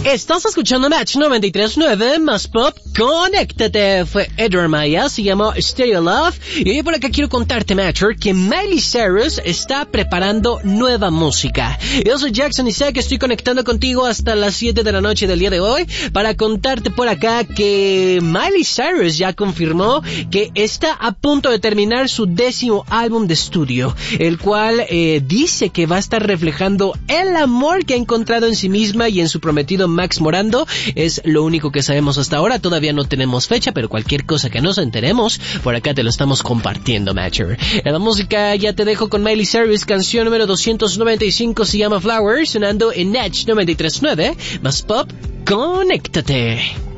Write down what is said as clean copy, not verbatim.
Estás escuchando Match 93.9 más Pop. Conéctate. Fue Edward Maya, se llamó Stereo Love. Y hoy por acá quiero contarte, Matcher, que Miley Cyrus está preparando nueva música. Yo soy Jackson y sé que estoy conectando contigo hasta las 7 de la noche del día de hoy para contarte por acá que Miley Cyrus ya confirmó que está a punto de terminar su 10º álbum de estudio, el cual dice que va a estar reflejando el amor que ha encontrado en sí misma y en su prometido Max Morando. Es lo único que sabemos hasta ahora. Todavía no tenemos fecha, pero cualquier cosa que nos enteremos, por acá te lo estamos compartiendo, Matcher. En la música ya te dejo con Miley Cyrus, canción número 295, se llama Flowers, sonando en Edge 93.9, más Pop. Conéctate.